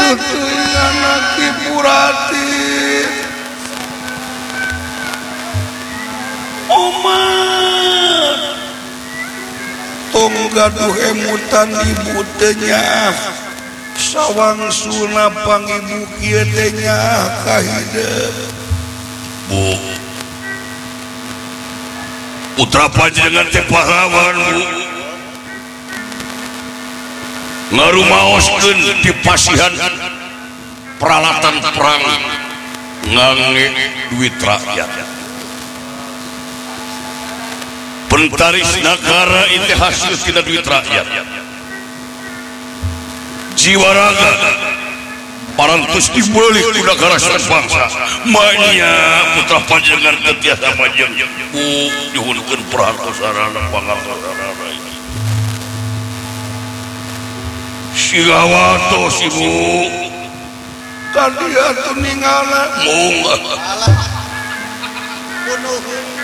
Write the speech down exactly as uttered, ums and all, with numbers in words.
Aduh teuing anak Ki Purati. Omat tong gaduh emutan ibu teh nyaah sawang suna pangibu kieu teh nyaah kahideung. Bu, putra panjenengan teh pahlawan Bu. Ngarumaoskeun di pasihan peralatan perang ngangge duit rakyat. Pentaris negara itu hasil tina duit rakyat. Jiwa raga parantos dibeli ku negara bangsa. Manya putra panjenengan ketiasa majeng. Uh, dihunkeun perhartosana pangartosana. Sigawato si Bu. Tadi atuh ningala. Mung. bunuh